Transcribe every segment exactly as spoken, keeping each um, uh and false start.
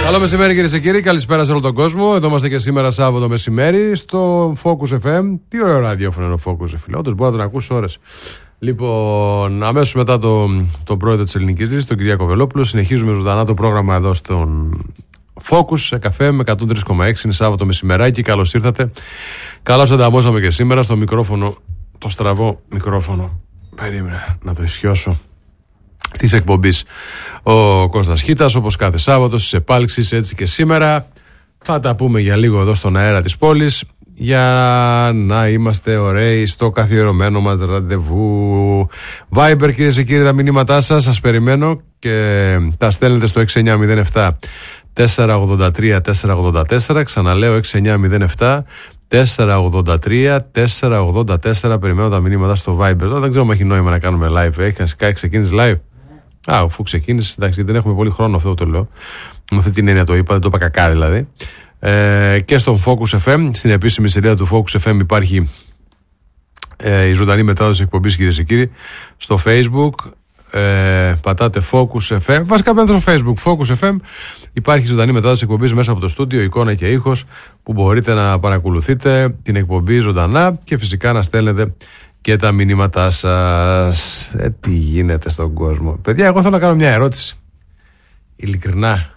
Καλό μεσημέρι κυρίες και κύριοι, καλησπέρα σε όλο τον κόσμο. Εδώ είμαστε και σήμερα Σάββατο μεσημέρι στο Focus εφ εμ. Τι ωραίο ραδιόφωνο είναι ο Focus, φίλε. Όντως μπορεί να τον ακούσει ώρες. Λοιπόν, αμέσως μετά τον το πρόεδρο της Ελληνικής Λύσης, τον Κυριάκο Βελόπουλο, συνεχίζουμε ζωντανά το πρόγραμμα εδώ στον Focus σε καφέ με εκατόν τρία κόμμα έξι. Είναι Σάββατο μεσημεράκι. Καλώς ήρθατε. Καλώς ανταμώσαμε και σήμερα στο μικρόφωνο, το στραβό μικρόφωνο. Περίμενα να το ισιώσω. Της εκπομπής ο Κώστας Χίτας, όπως κάθε Σάββατο στις επάλξεις, έτσι και σήμερα θα τα πούμε για λίγο εδώ στον αέρα της πόλης για να είμαστε ωραίοι στο καθιερωμένο μας ραντεβού. Viber, κυρίες και κύριοι, τα μηνύματά σας σας περιμένω και τα στέλνετε στο έξι εννιά μηδέν επτά τέσσερα ογδόντα τρία τέσσερα ογδόντα τέσσερα. Ξαναλέω έξι εννιά μηδέν επτά τέσσερα ογδόντα τρία τέσσερα ογδόντα τέσσερα. Περιμένω τα μηνύματα στο Viber. Τώρα δεν ξέρω αν έχει νόημα να κάνουμε live. Έχει ξεκίνησε live. Α, αφού ξεκίνησε, εντάξει, δεν έχουμε πολύ χρόνο, αυτό το λέω. Με αυτή την έννοια το είπα, δεν το είπα κακά δηλαδή. Ε, και στον Focus εφ εμ, στην επίσημη σελίδα του Focus εφ εμ υπάρχει ε, η ζωντανή μετάδοση εκπομπής, κυρίες και κύριοι. Στο Facebook ε, πατάτε Focus εφ εμ. Βασικά πέντε στο Facebook, Focus εφ εμ. Υπάρχει ζωντανή μετάδοση εκπομπής μέσα από το στούντιο, εικόνα και ήχος, που μπορείτε να παρακολουθείτε την εκπομπή ζωντανά και φυσικά να στέλνετε και τα μηνύματά σας. Ε, τι γίνεται στον κόσμο. Παιδιά, εγώ θέλω να κάνω μια ερώτηση. Ειλικρινά.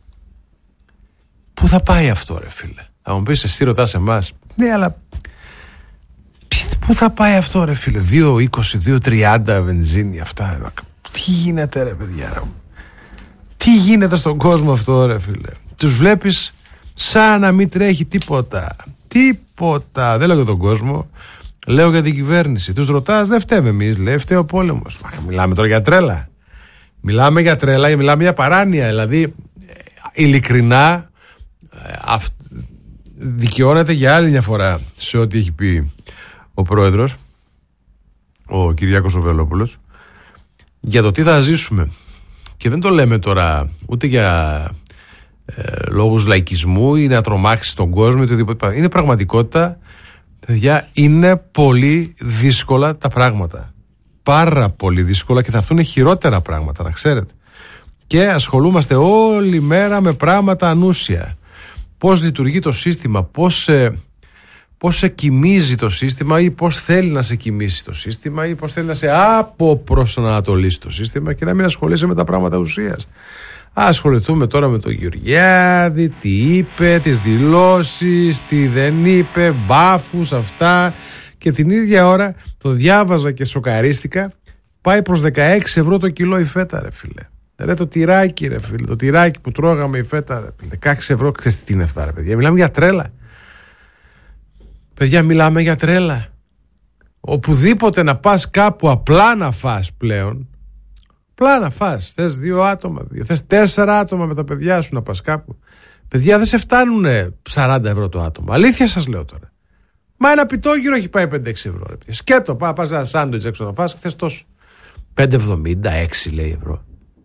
Πού θα πάει αυτό, ρε φίλε? Θα μου πεις, εσύ ρωτάς εμάς. Ναι, αλλά πού θα πάει αυτό, ρε φίλε? δύο είκοσι, δύο τριάντα βενζίνη αυτά. Τι γίνεται, ρε παιδιά? Ρε. Τι γίνεται στον κόσμο αυτό, ρε φίλε? Τους βλέπεις σαν να μην τρέχει τίποτα. Τίποτα. Δεν λέω για τον κόσμο. Λέω για την κυβέρνηση. Τους ρωτάς, δεν φταίμε εμείς, λέει, φταίει ο πόλεμος. Μιλάμε τώρα για τρέλα. Μιλάμε για τρέλα, μιλάμε για παράνοια. Δηλαδή, ειλικρινά, αυ... δικαιώνεται για άλλη μια φορά σε ό,τι έχει πει ο πρόεδρος, ο Κυριάκος ο Βελόπουλος, για το τι θα ζήσουμε. Και δεν το λέμε τώρα ούτε για ε, λόγους λαϊκισμού ή να τρομάξει τον κόσμο ή οτιδήποτε. Είναι πραγματικότητα. Παιδιά, είναι πολύ δύσκολα τα πράγματα. Πάρα πολύ δύσκολα και θα έρθουν χειρότερα πράγματα, να ξέρετε. Και ασχολούμαστε όλη μέρα με πράγματα ανούσια. Πώς λειτουργεί το σύστημα, πώς σε, πώς σε κοιμίζει το σύστημα ή πώς θέλει να σε κοιμήσει το σύστημα ή πώς θέλει να σε αποπροσανατολίσει το σύστημα και να μην ασχολείσαι με τα πράγματα ουσίας. Ασχοληθούμε τώρα με τον Γεωργιάδη, τι είπε, τις δηλώσεις, τι δεν είπε, μπάφους, αυτά. Και την ίδια ώρα το διάβαζα και σοκαρίστηκα. Πάει προς δεκαέξι ευρώ το κιλό η φέτα, ρε φίλε. Ρε το τυράκι, ρε φίλε. Το τυράκι που τρώγαμε η φέτα, ρε φίλε. δεκαέξι ευρώ, ξέρεις τι είναι αυτά, ρε παιδιά? Μιλάμε για τρέλα. Παιδιά, μιλάμε για τρέλα. Οπουδήποτε να πας κάπου απλά να φας πλέον. Απλά να φας. Θες δύο άτομα, δύο. Θες τέσσερα άτομα με τα παιδιά σου να πας κάπου. Παιδιά, δεν σε φτάνουν σαράντα ευρώ το άτομο. Αλήθεια σας λέω τώρα. Μα ένα πιτόγυρο έχει πάει πέντε έξι ευρώ. Ρε. Σκέτο, πά, πας ένα σάντουιτς έξω να φας, θες τόσο. πέντε εβδομήντα έξι λέει ευρώ.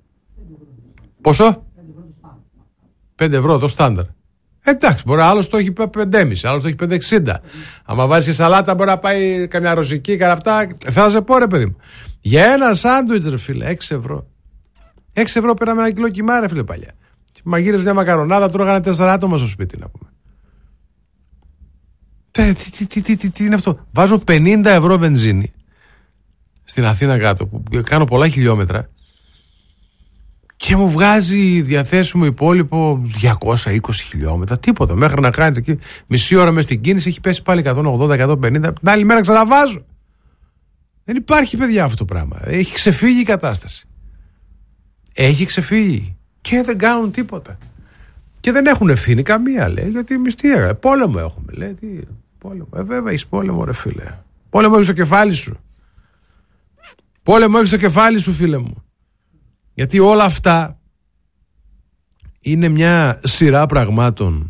Πόσο? πέντε ευρώ το στάνταρ. Εντάξει, μπορεί άλλος το έχει πέντε κόμμα πέντε, άλλος το έχει πέντε εξήντα. Άμα βάλεις και σαλάτα μπορεί να πάει καμιά ρωσική, καμιά αυτά. Θα σε πω, ρε παιδί μου. Για ένα σάντουιτς, ρε φίλε, έξι ευρώ. έξι ευρώ πήραμε ένα κιλό κιμά, ρε φίλε, παλιά. Μαγείρευε μια μακαρονάδα, τρώγανε τέσσερα άτομα στο σπίτι, να πούμε. Τι, τι, τι, τι, τι, τι είναι αυτό? Βάζω πενήντα ευρώ βενζίνη στην Αθήνα κάτω, που κάνω πολλά χιλιόμετρα, και μου βγάζει διαθέσιμο υπόλοιπο διακόσια είκοσι χιλιόμετρα. Τίποτα. Μέχρι να κάνει εκεί μισή ώρα μες στην κίνηση έχει πέσει πάλι εκατόν ογδόντα εκατόν πενήντα. Την άλλη μέρα ξαναβάζω. Δεν υπάρχει, παιδιά, αυτό το πράγμα. Έχει ξεφύγει η κατάσταση. Έχει ξεφύγει. Και δεν κάνουν τίποτα. Και δεν έχουν ευθύνη καμία, λέει, γιατί εμείς τι έγραφε? Πόλεμο έχουμε, λέει. Τι, πόλεμο. Ε, βέβαια έχεις πόλεμο, ρε φίλε. Πόλεμο έχεις στο κεφάλι σου. Πόλεμο έχεις στο κεφάλι σου, φίλε μου. Γιατί όλα αυτά είναι μια σειρά πραγμάτων,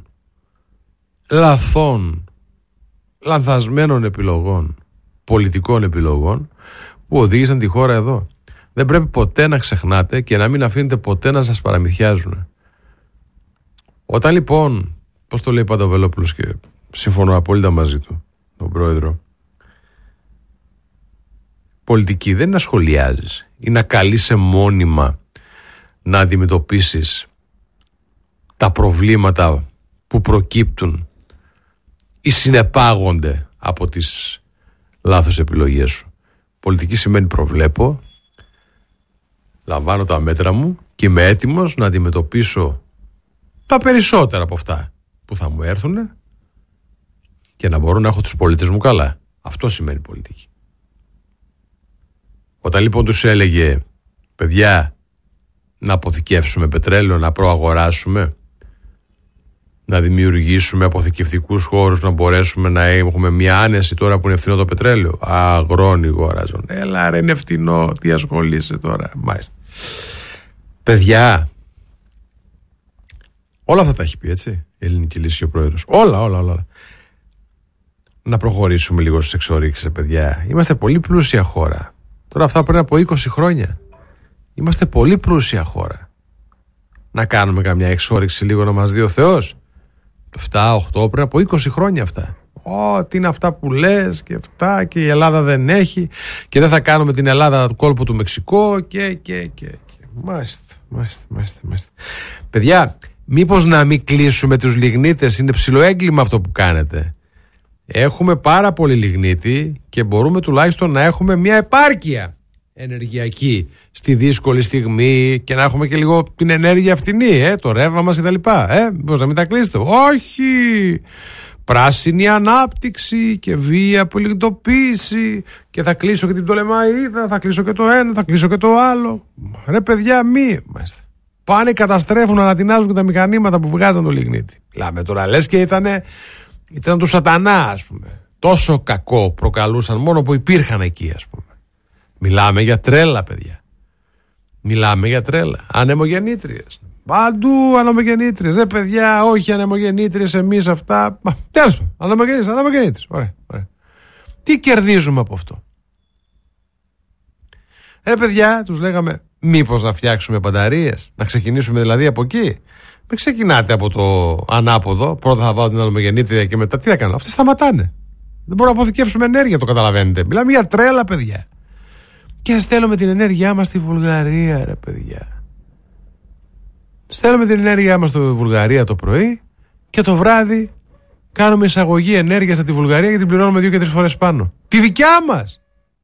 λαθών, λανθασμένων επιλογών, πολιτικών επιλογών, που οδήγησαν τη χώρα εδώ. Δεν πρέπει ποτέ να ξεχνάτε και να μην αφήνετε ποτέ να σας παραμυθιάζουν. Όταν λοιπόν, πώς το λέει πάντα ο Βελόπουλος και συμφωνώ απόλυτα μαζί του, τον πρόεδρο, πολιτική δεν είναι να σχολιάζεις ή να καλείσαι μόνιμα να αντιμετωπίσεις τα προβλήματα που προκύπτουν ή συνεπάγονται από τις λάθος επιλογές σου. Πολιτική σημαίνει προβλέπω, λαμβάνω τα μέτρα μου και είμαι έτοιμος να αντιμετωπίσω τα περισσότερα από αυτά που θα μου έρθουν και να μπορώ να έχω τους πολίτες μου καλά. Αυτό σημαίνει πολιτική. Όταν λοιπόν τους έλεγε, παιδιά, να αποθηκεύσουμε πετρέλαιο, να προαγοράσουμε, να δημιουργήσουμε αποθηκευτικούς χώρους, να μπορέσουμε να έχουμε μια άνεση τώρα που είναι φθηνό το πετρέλαιο. Αγρόνι γόραζον. Έλα ρε, είναι φθηνό, τι ασχολείσαι τώρα. Μάλιστα. Παιδιά, όλα αυτά τα έχει πει, έτσι, η Ελληνική Λύση και ο Πρόεδρος. Όλα, όλα, όλα. Να προχωρήσουμε λίγο στις εξορίξεις, παιδιά. Είμαστε πολύ πλούσια χώρα. Τώρα αυτά πριν από είκοσι χρόνια. Είμαστε πολύ πλούσια χώρα. Να κάνουμε καμιά εξόριξη λίγο να μας δει ο Θεός. Το επτά οκτώ πριν από είκοσι χρόνια αυτά. Ω, τι είναι αυτά που λες και αυτά και η Ελλάδα δεν έχει και δεν θα κάνουμε την Ελλάδα του κόλπου του Μεξικό και και και. και. Μάλιστα, μάλιστα, μάλιστα, μάλιστα. Παιδιά, μήπως να μην κλείσουμε τους λιγνίτες? Είναι ψιλοέγκλημα αυτό που κάνετε. Έχουμε πάρα πολύ λιγνίτη και μπορούμε τουλάχιστον να έχουμε μια επάρκεια ενεργειακή στη δύσκολη στιγμή και να έχουμε και λίγο την ενέργεια φτηνή, ε, το ρεύμα μας και τα λοιπά. Ε, μήπως να μην τα κλείσετε? Όχι! Πράσινη ανάπτυξη και βία απολιγνητοποίηση και θα κλείσω και την Πτολεμαΐδα, θα κλείσω και το ένα, θα κλείσω και το άλλο. Ρε παιδιά, μη. Πάνε, καταστρέφουν, ανατινάζουν και τα μηχανήματα που βγάζαν το λιγνίτη. Λάμε τώρα, λες και ήτανε, ήταν του σατανά, ας πούμε. Τόσο κακό προκαλούσαν μόνο που υπήρχαν εκεί, ας πούμε. Μιλάμε για τρέλα, παιδιά. Μιλάμε για τρέλα. Ανεμογεννήτριες. Παντού ανεμογεννήτριες. Ρε παιδιά, όχι ανεμογεννήτριες εμείς αυτά. Τέλος πάντων. Ανεμογεννήτριες, ανεμογεννήτριες. Ωραία, ωραία. Τι κερδίζουμε από αυτό? Ρε παιδιά, τους λέγαμε, μήπως να φτιάξουμε μπαταρίες? Να ξεκινήσουμε δηλαδή από εκεί? Μην ξεκινάτε από το ανάποδο. Πρώτα θα βάλω την ανεμογεννήτρια και μετά τι θα κάνω? Αυτοί σταματάνε. Δεν μπορούμε να αποθηκεύσουμε ενέργεια, το καταλαβαίνετε. Μιλάμε για τρέλα, παιδιά. Και στέλνουμε την ενέργειά μας στη Βουλγαρία, ρε παιδιά. Στέλνουμε την ενέργειά μας στη Βουλγαρία το πρωί και το βράδυ κάνουμε εισαγωγή ενέργειας από τη Βουλγαρία και την πληρώνουμε δύο και τρεις φορές πάνω. Τη δικιά μας!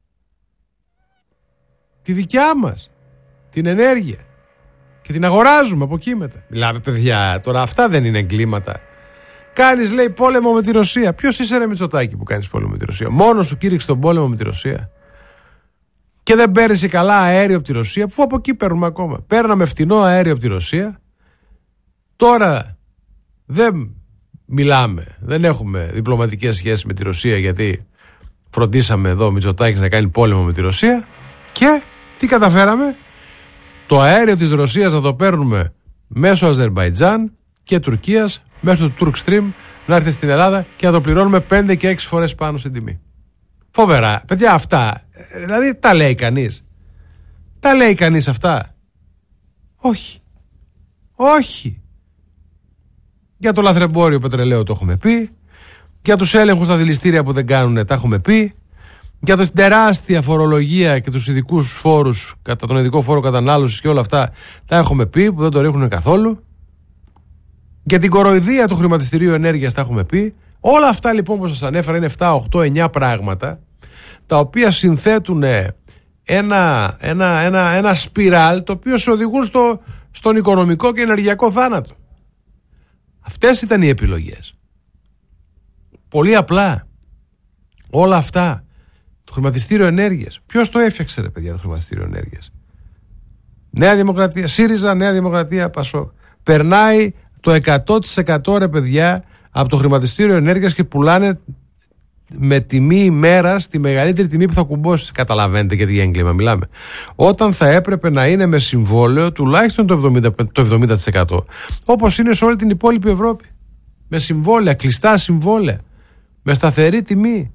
Τη δικιά μας! Την ενέργεια. Και την αγοράζουμε από εκεί μετά. Μιλάμε, παιδιά, τώρα αυτά δεν είναι εγκλήματα. Κάνεις, λέει, πόλεμο με τη Ρωσία. Ποιος είσαι, ρε Μητσοτάκη, που κάνεις πόλεμο με τη Ρωσία? Μόνος σου κήρυξε τον πόλεμο με τη Ρωσία. Και δεν παίρνει καλά αέριο από τη Ρωσία, αφού από εκεί παίρνουμε ακόμα. Παίρναμε φτηνό αέριο από τη Ρωσία. Τώρα δεν μιλάμε, δεν έχουμε διπλωματικές σχέσεις με τη Ρωσία, γιατί φροντίσαμε εδώ ο Μητσοτάκης να κάνει πόλεμο με τη Ρωσία. Και τι καταφέραμε? Το αέριο της Ρωσίας να το παίρνουμε μέσω Αζερμπαϊτζάν και Τουρκίας, μέσω του Turkstream, να έρθει στην Ελλάδα και να το πληρώνουμε πέντε και έξι φορές πάνω στην τιμή. Φοβερά. Παιδιά, αυτά, δηλαδή τα λέει κανείς? Τα λέει κανείς αυτά? Όχι. Όχι. Για το λαθρεμπόριο πετρελαίου το έχουμε πει. Για τους έλεγχους στα δηληστήρια που δεν κάνουν τα έχουμε πει. Για την τεράστια φορολογία και τους ειδικούς φόρους, κατά τον ειδικό φόρο κατανάλωσης και όλα αυτά, τα έχουμε πει, που δεν το ρίχνουν καθόλου. Για την κοροϊδία του χρηματιστηρίου ενέργειας τα έχουμε πει. Όλα αυτά λοιπόν που σας ανέφερα είναι επτά, οκτώ, εννιά πράγματα, τα οποία συνθέτουν ένα, ένα, ένα, ένα σπιράλ, το οποίο σε οδηγούν στο, στον οικονομικό και ενεργειακό θάνατο. Αυτές ήταν οι επιλογές. Πολύ απλά. Όλα αυτά. Το χρηματιστήριο ενέργειας. Ποιος το έφτιαξε, ρε παιδιά, το χρηματιστήριο ενέργειας? Νέα Δημοκρατία. ΣΥΡΙΖΑ, Νέα Δημοκρατία, Πασόκ. Περνάει το εκατό τοις εκατό, ρε παιδιά, από το χρηματιστήριο ενέργειας και πουλάνε με τιμή ημέρας τη μεγαλύτερη τιμή που θα κουμπώσει. Καταλαβαίνετε γιατί για έγκλημα μιλάμε? Όταν θα έπρεπε να είναι με συμβόλαιο τουλάχιστον το εβδομήντα, το εβδομήντα τοις εκατό, όπως είναι σε όλη την υπόλοιπη Ευρώπη. Με συμβόλαια, κλειστά συμβόλαια, με σταθερή τιμή.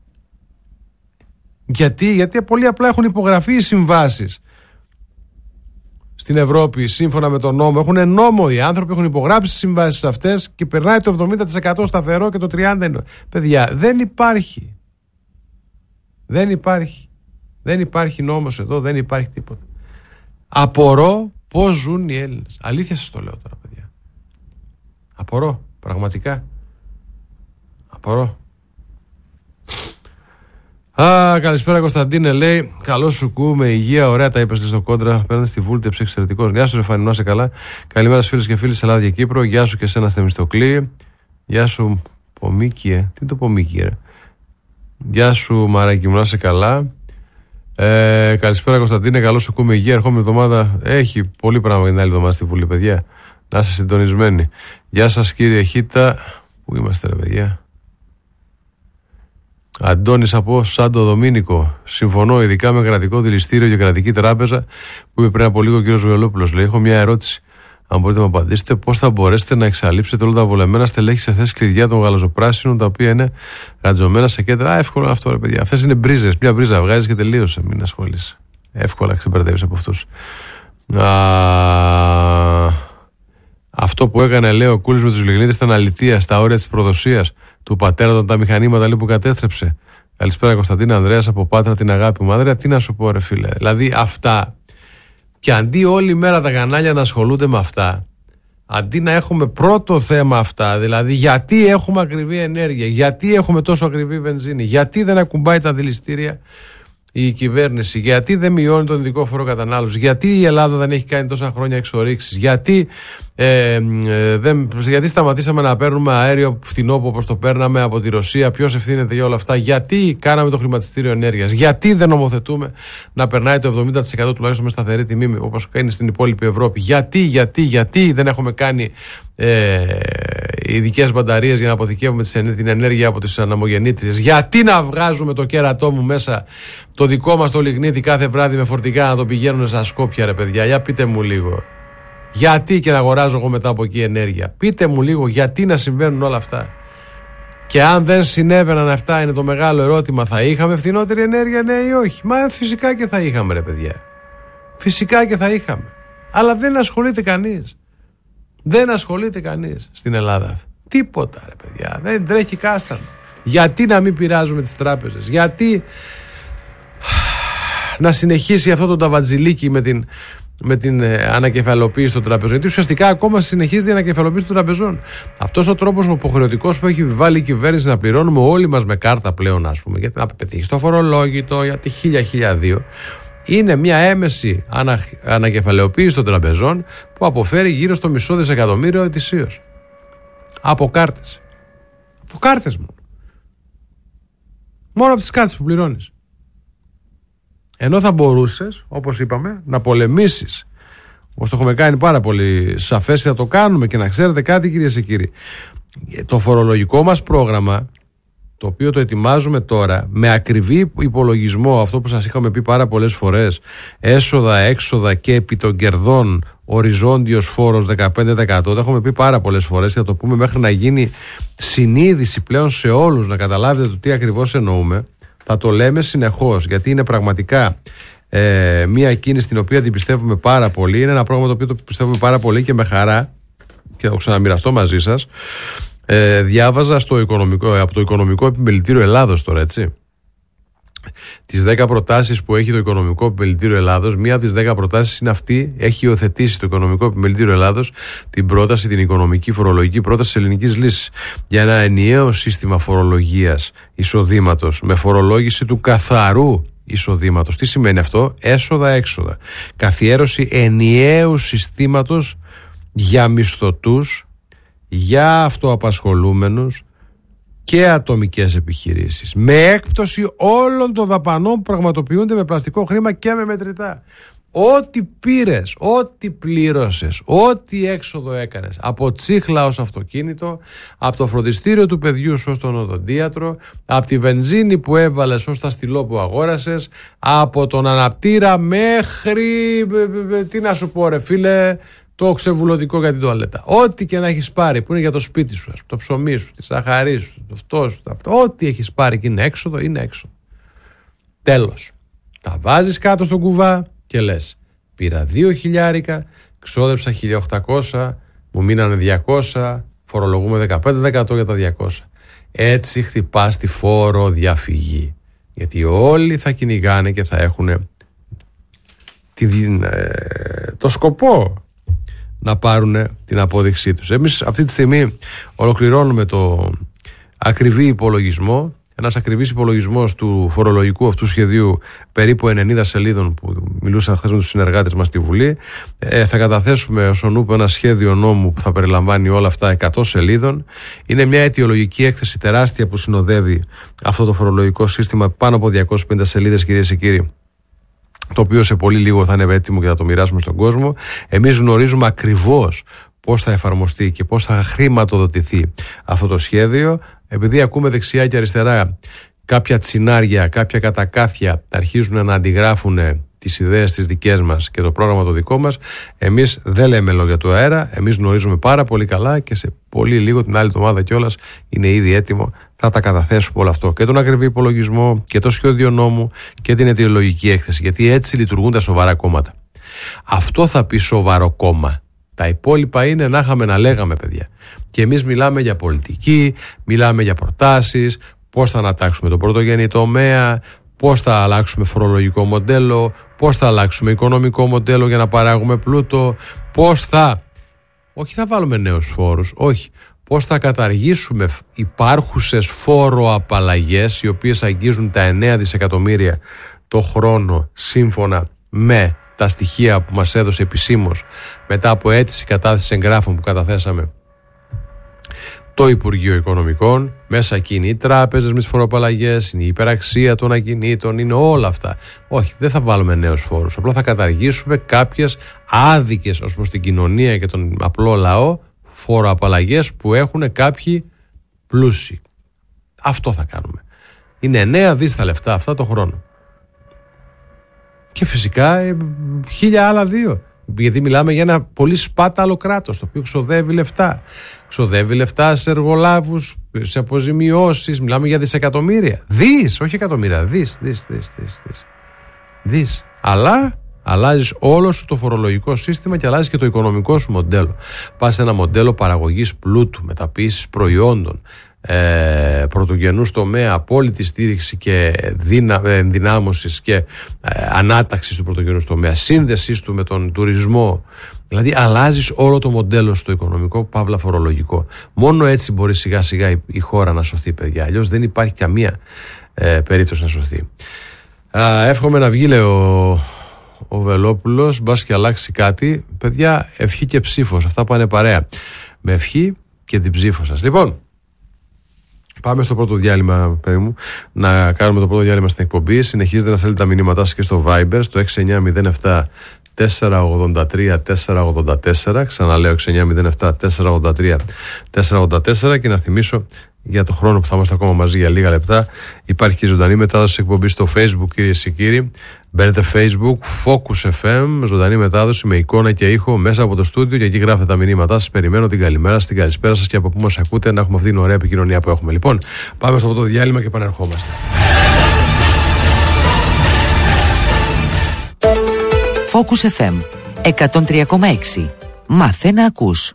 Γιατί? Γιατί πολύ απλά έχουν υπογραφεί οι συμβάσεις στην Ευρώπη σύμφωνα με τον νόμο. Έχουν νόμο οι άνθρωποι, έχουν υπογράψει τις συμβάσεις αυτές και περνάει το εβδομήντα τοις εκατό σταθερό και το τριάντα τοις εκατό είναι. Παιδιά, δεν υπάρχει. Δεν υπάρχει. Δεν υπάρχει νόμος εδώ, δεν υπάρχει τίποτα. Απορώ πώς ζουν οι Έλληνες. Αλήθεια σας το λέω τώρα, παιδιά. Απορώ, πραγματικά. Απορώ. Α, καλησπέρα Κωνσταντίνε, λέει. Καλό σου κου, με υγεία, ωραία τα είπες στο κόντρα. Παίρνει τη βούλτεψη, εξαιρετικός. Γεια σου, Ρεφανινό, σε καλά. Καλημέρα στους φίλους και φίλες της Ελλάδα και Κύπρο. Γεια σου και εσένα, Θεμιστοκλή. Γεια σου, Πομίκιε. Τι είναι το Πομίκιε, ρε. Γεια σου, Μαράκι μου, να είσαι καλά. Ε, καλησπέρα Κωνσταντίνε, καλό σου κου, με υγεία. Ερχόμενη εβδομάδα έχει πολύ πράγμα για την άλλη εβδομάδα στη Βουλή, παιδιά. Να είστε συντονισμένοι. Γεια σας, κύριε Χίτα. Πού είμαστε, ρε παιδιά. Αντώνης από Σάντο Δομήνικο. Συμφωνώ ειδικά με κρατικό δηληστήριο και κρατική τράπεζα που είπε πριν από λίγο ο κύριος Βελόπουλος. Λέει: έχω μια ερώτηση. Αν μπορείτε να μου απαντήσετε, πώς θα μπορέσετε να εξαλείψετε όλα τα βολεμένα στελέχη σε θέσεις κλειδιά των γαλαζοπράσινων, τα οποία είναι γατζωμένα σε κέντρα. Α, εύκολο αυτό, ρε παιδιά. Αυτές είναι μπρίζες. Μια μπρίζα βγάζει και τελείωσε. Μην ασχολείσαι. Εύκολα ξεμπερδεύεις από αυτούς. Α, αυτό που έκανε, λέει, ο Κούλης με τους Λιγνίτες ήταν αληθεία στα όρια της προδοσίας του πατέρα των τα μηχανήματα, λέει, που κατέστρεψε. Καλησπέρα Κωνσταντίνα, Ανδρέας από Πάτρα, την αγάπη μου. Ανδρέα, τι να σου πω, ρε φίλε. Δηλαδή αυτά. Και αντί όλη μέρα τα κανάλια να ασχολούνται με αυτά, αντί να έχουμε πρώτο θέμα αυτά, δηλαδή γιατί έχουμε ακριβή ενέργεια, γιατί έχουμε τόσο ακριβή βενζίνη, γιατί δεν ακουμπάει τα δηληστήρια η κυβέρνηση, γιατί δεν μειώνει τον ειδικό φόρο κατανάλωση, γιατί η Ελλάδα δεν έχει κάνει τόσα χρόνια εξορίξεις, γιατί, ε, ε, δεν, γιατί σταματήσαμε να παίρνουμε αέριο φθηνό όπως το παίρναμε από τη Ρωσία, ποιος ευθύνεται για όλα αυτά, γιατί κάναμε το χρηματιστήριο ενέργειας, γιατί δεν νομοθετούμε να περνάει το εβδομήντα τοις εκατό τουλάχιστον με σταθερή τιμή όπως κάνει στην υπόλοιπη Ευρώπη, γιατί, γιατί, γιατί δεν έχουμε κάνει ε, ειδικές μπαταρίες για να αποθηκεύουμε την ενέργεια από τις αναμογεννήτριες, γιατί να βγάζουμε το κέρατό μου μέσα το δικό μας το λιγνίτη κάθε βράδυ με φορτικά να το πηγαίνουν στα Σκόπια, ρε παιδιά. Για πείτε μου λίγο. Γιατί και να αγοράζω εγώ μετά από εκεί ενέργεια. Πείτε μου λίγο γιατί να συμβαίνουν όλα αυτά. Και αν δεν συνέβαιναν αυτά, είναι το μεγάλο ερώτημα, θα είχαμε φθηνότερη ενέργεια, ναι ή όχι. Μα φυσικά και θα είχαμε, ρε παιδιά. Φυσικά και θα είχαμε. Αλλά δεν ασχολείται κανείς. Δεν ασχολείται κανείς στην Ελλάδα. Τίποτα, ρε παιδιά. Δεν τρέχει κάστανο. Γιατί να μην πειράζουμε τις τράπεζες. Γιατί να συνεχίσει αυτό το ταβατζιλίκι με την, με την ε, ανακεφαλοποίηση των τραπεζών. Γιατί ουσιαστικά ακόμα συνεχίζει η ανακεφαλοποίηση των τραπεζών. Αυτός ο τρόπος ο υποχρεωτικός που έχει βάλει η κυβέρνηση να πληρώνουμε όλοι μας με κάρτα πλέον, ας πούμε, γιατί να πετύχει το φορολόγητο, για τη χίλια χίλια δύο, είναι μια έμεση ανα, ανακεφαλαιοποίηση των τραπεζών που αποφέρει γύρω στο μισό δισεκατομμύριο ετησίως. Από κάρτες. Από κάρτες μόνο. Μόνο από τις κάρτες που πληρώνεις. Ενώ θα μπορούσες, όπως είπαμε, να πολεμήσεις, όπως το έχουμε κάνει πάρα πολύ σαφές, θα το κάνουμε. Και να ξέρετε κάτι, κυρίες και κύριοι, το φορολογικό μας πρόγραμμα, το οποίο το ετοιμάζουμε τώρα με ακριβή υπολογισμό, αυτό που σας είχαμε πει πάρα πολλές φορές, έσοδα, έξοδα και επί των κερδών οριζόντιος φόρος δεκαπέντε τοις εκατό, το έχουμε πει πάρα πολλές φορές και θα το πούμε μέχρι να γίνει συνείδηση πλέον σε όλους, να καταλάβετε το τι ακριβώς εννοούμε. Θα το λέμε συνεχώς, γιατί είναι πραγματικά ε, μια κίνηση την οποία την πιστεύουμε πάρα πολύ. Είναι ένα πρόγραμμα το οποίο το πιστεύουμε πάρα πολύ και με χαρά, και θα το ξαναμοιραστώ μαζί σας. Ε, διάβαζα στο οικονομικό, από το Οικονομικό Επιμελητήριο Ελλάδος τώρα, έτσι, τις δέκα προτάσεις που έχει το Οικονομικό Επιμελητήριο Ελλάδος. Μία από τις δέκα προτάσεις είναι αυτή. Έχει υιοθετήσει το Οικονομικό Επιμελητήριο Ελλάδος την πρόταση, την οικονομική φορολογική πρόταση της ελληνικής λύσης για ένα ενιαίο σύστημα φορολογίας εισοδήματος με φορολόγηση του καθαρού εισοδήματος. Τι σημαίνει αυτό? Έσοδα-έξοδα. Καθιέρωση ενιαίου συστήματος για μισθωτούς, για αυτοαπασχολούμενους και ατομικές επιχειρήσεις, με έκπτωση όλων των δαπανών που πραγματοποιούνται με πλαστικό χρήμα και με μετρητά. Ό,τι πήρες, ό,τι πλήρωσες, ό,τι έξοδο έκανες, από τσίχλα ως αυτοκίνητο, από το φροντιστήριο του παιδιού σου ως τον οδοντίατρο, από τη βενζίνη που έβαλες ως τα στυλό που αγόρασες, από τον αναπτήρα μέχρι, τι να σου πω ρε φίλε, το ξεβουλωτικό για την τουαλέτα. Ό,τι και να έχεις πάρει που είναι για το σπίτι σου, το ψωμί σου, τη σαχαρή σου, το αυτό σου, αυτό, ό,τι έχεις πάρει και είναι έξοδο, είναι έξοδο. Τέλος. Τα βάζεις κάτω στον κουβά και λες, πήρα δύο χιλιάρικα, ξόδεψα χίλια οκτακόσια, μου μείνανε διακόσια, φορολογούμε δεκαπέντε τοις εκατό για τα διακόσια. Έτσι χτυπάς τη φοροδιαφυγή. Γιατί όλοι θα κυνηγάνε και θα έχουν την, ε, το σκοπό να πάρουν την απόδειξή τους. Εμείς αυτή τη στιγμή ολοκληρώνουμε το ακριβή υπολογισμό. Ένας ακριβής υπολογισμός του φορολογικού αυτού σχεδίου περίπου ενενήντα σελίδων που μιλούσαν χθες με τους συνεργάτες μας στη Βουλή. Ε, θα καταθέσουμε ως ονούπο ένα σχέδιο νόμου που θα περιλαμβάνει όλα αυτά εκατό σελίδων. Είναι μια αιτιολογική έκθεση τεράστια που συνοδεύει αυτό το φορολογικό σύστημα, πάνω από διακόσιες πενήντα σελίδες, κυρίες και κύριοι, το οποίο σε πολύ λίγο θα είναι έτοιμο και θα το μοιράσουμε στον κόσμο. Εμείς γνωρίζουμε ακριβώς πώς θα εφαρμοστεί και πώς θα χρηματοδοτηθεί αυτό το σχέδιο. Επειδή ακούμε δεξιά και αριστερά κάποια τσινάρια, κάποια κατακάθια αρχίζουν να αντιγράφουν τις ιδέες τις δικές μας και το πρόγραμμα το δικό μας, εμείς δεν λέμε λόγια του αέρα, εμείς γνωρίζουμε πάρα πολύ καλά και σε πολύ λίγο, την άλλη εβδομάδα κιόλας, είναι ήδη έτοιμο, θα τα καταθέσουμε όλο αυτό. Και τον ακριβή υπολογισμό και το σχέδιο νόμου και την αιτιολογική έκθεση, γιατί έτσι λειτουργούν τα σοβαρά κόμματα. Αυτό θα πει σοβαρό κόμμα. Τα υπόλοιπα είναι να είχαμε να λέγαμε, παιδιά. Και εμείς μιλάμε για πολιτική, μιλάμε για προτάσεις, πώς θα ανατάξουμε τον πρωτογενή τομέα, πώς θα αλλάξουμε φορολογικό μοντέλο, πώς θα αλλάξουμε οικονομικό μοντέλο για να παράγουμε πλούτο, πώς θα, όχι θα βάλουμε νέους φόρους, όχι, πώς θα καταργήσουμε υπάρχουσες φόροαπαλλαγές οι οποίες αγγίζουν τα εννέα δισεκατομμύρια το χρόνο σύμφωνα με τα στοιχεία που μας έδωσε επισήμως μετά από αίτηση κατάθεση εγγράφων που καταθέσαμε το Υπουργείο Οικονομικών. Μέσα εκεί είναι οι τράπεζες με τις φοροαπαλλαγές, είναι η υπεραξία των ακινήτων, είναι όλα αυτά. Όχι, δεν θα βάλουμε νέους φόρους, απλά θα καταργήσουμε κάποιες άδικες ως προς την κοινωνία και τον απλό λαό φοροαπαλλαγές που έχουν κάποιοι πλούσιοι. Αυτό θα κάνουμε. Είναι εννέα δις τα λεφτά αυτά το χρόνο. Και φυσικά ε, χίλια άλλα δύο. Γιατί μιλάμε για ένα πολύ σπάταλο κράτος, το οποίο ξοδεύει λεφτά. Ξοδεύει λεφτά σε εργολάβους, σε αποζημιώσεις. Μιλάμε για δισεκατομμύρια. Δις, όχι εκατομμύρια. Δις, δις, δις, δις, δις. Δις. Αλλά αλλάζεις όλο σου το φορολογικό σύστημα και αλλάζεις και το οικονομικό σου μοντέλο. Πας σε ένα μοντέλο παραγωγής πλούτου, μεταποίησης προϊόντων, Ε, πρωτογενούς τομέα, απόλυτη στήριξη και δυνα, ενδυνάμωσης και ε, ανάταξης του πρωτογενούς τομέα, σύνδεσης του με τον τουρισμό. Δηλαδή αλλάζεις όλο το μοντέλο στο οικονομικό, παύλα φορολογικό. Μόνο έτσι μπορεί σιγά σιγά η, η χώρα να σωθεί, παιδιά. Αλλιώς δεν υπάρχει καμία ε, περίπτωση να σωθεί. Α, εύχομαι να βγει, λέει ο, ο Βελόπουλος, μπας και αλλάξει κάτι. Παιδιά, ευχή και ψήφος, αυτά πάνε παρέα με ευχή και την ψήφο σας. Λοιπόν, πάμε στο πρώτο διάλειμμα, παιδί μου, να κάνουμε το πρώτο διάλειμμα στην εκπομπή. Συνεχίζετε να στέλνετε τα μηνύματά σας και στο Viber, στο έξι εννιά μηδέν επτά τέσσερα ογδόντα τρία τέσσερα ογδόντα τέσσερα. Ξαναλέω έξι εννιά μηδέν επτά τέσσερα ογδόντα τρία τέσσερα ογδόντα τέσσερα. Και να θυμίσω για το χρόνο που θα είμαστε ακόμα μαζί για λίγα λεπτά, υπάρχει και ζωντανή μετάδοση εκπομπή στο Facebook, κυρίες και κύριοι. Μπαίνετε Facebook, Focus εφ εμ, ζωντανή μετάδοση με εικόνα και ήχο μέσα από το στούντιο και εκεί γράφετε τα μηνύματά σας. Περιμένω την καλημέρα σας, την καλησπέρα σας και από πού μας ακούτε, να έχουμε αυτή την ωραία επικοινωνία που έχουμε. Λοιπόν, πάμε στο πρώτο διάλειμμα και επανερχόμαστε. Focus εφ εμ εκατόν τρία κόμμα έξι. Μάθε να ακούς.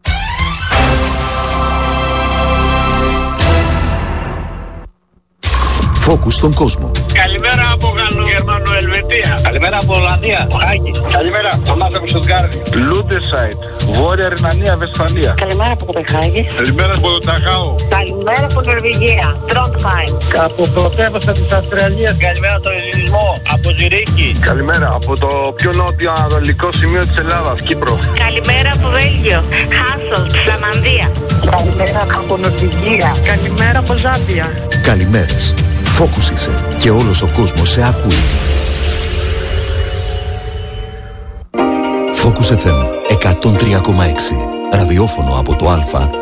Focus στον κόσμο. Καλημέρα από Γαλλογερμανοελβετία. Καλημέρα από Ολλανδία. Χάγη. Καλημέρα από Μάζα από Στουτγκάρδη. Λούντεσάιτ. Βόρεια Ρινανία, Βεσφαλία. Καλημέρα από Κοπεχάγη. Καλημέρα από το Ταχάου. Καλημέρα από Νορβηγία. Τρόντχάιμ. Από πρωτεύουσα της Αυστραλίας. Καλημέρα από τον Ελληνισμό. Από Ζυρίχη. Καλημέρα από το πιο νότιο ανατολικό σημείο της Ελλάδας, Κύπρο. Καλημέρα από Βέλγιο. Χάσολτ, Φλαμανδία. Καλημέρα από Νορβηγία. Καλημέρα από Ζάμπια. Καλημέρες. Focus είσαι και όλος ο κόσμος σε ακούει. Focus εφ εμ εκατόν τρία κόμμα έξι. Ραδιόφωνο από το Α